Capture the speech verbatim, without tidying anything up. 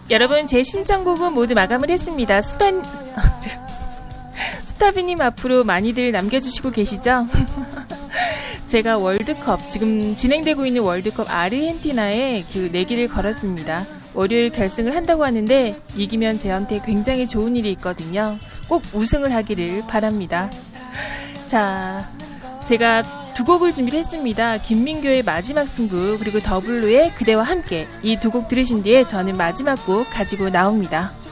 여러분, 제 신청곡은 모두 마감을 했습니다. 스판 스타비님 앞으로 많이들 남겨주시고 계시죠? 제가 월드컵, 지금 진행되고 있는 월드컵 아르헨티나에 그 내기를 걸었습니다. 월요일 결승을 한다고 하는데 이기면 저한테 굉장히 좋은 일이 있거든요. 꼭 우승을 하기를 바랍니다. 자, 제가 두 곡을 준비를 했습니다. 김민교의 마지막 승부, 그리고 더블루의 그대와 함께, 이 두 곡 들으신 뒤에 저는 마지막 곡 가지고 나옵니다.